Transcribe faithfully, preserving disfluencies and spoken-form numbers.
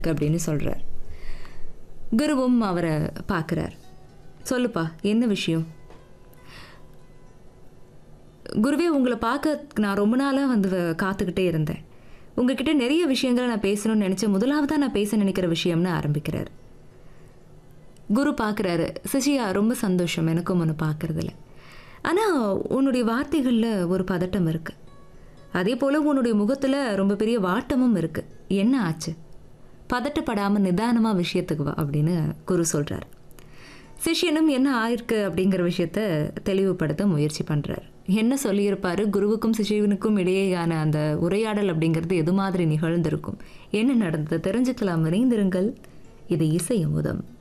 அப்படின்னு சொல்கிறார். குருவும் அவரை பார்க்குறார். சொல்லுப்பா, என்ன விஷயம்? குருவே, உங்களை பார்க்க நான் ரொம்ப நாளாக வந்து காத்துக்கிட்டே இருந்தேன். உங்ககிட்ட நிறைய விஷயங்களை நான் பேசணும்னு நினச்சேன். முதலாவதாக நான் பேச நினைக்கிற விஷயம்னு ஆரம்பிக்கிறார். குரு பார்க்குறாரு. சசியா, ரொம்ப சந்தோஷம் எனக்கும் ஒன்று பார்க்குறதில்ல. ஆனால் உன்னுடைய வார்த்தைகளில் ஒரு பதட்டம் இருக்குது. அதே போல் உன்னுடைய முகத்தில் ரொம்ப பெரிய வாட்டமும் இருக்குது. என்ன ஆச்சு? பதட்டப்படாமல் நிதானமாக விஷயத்துக்கு வா அப்படின்னு குரு சொல்கிறார். சிஷ்யனும் என்ன ஆயிருக்கு அப்படிங்கிற விஷயத்த தெளிவுபடுத்த முயற்சி பண்ணுறார். என்ன சொல்லியிருப்பார்? குருவுக்கும் சிஷ்யனுக்கும் இடையேயான அந்த உரையாடல் அப்படிங்கிறது எது மாதிரி நிகழ்ந்திருக்கும், என்ன நடந்தது தெரிஞ்சுக்கலாம். இணைந்திருங்கள். இது இசை அமுதம்.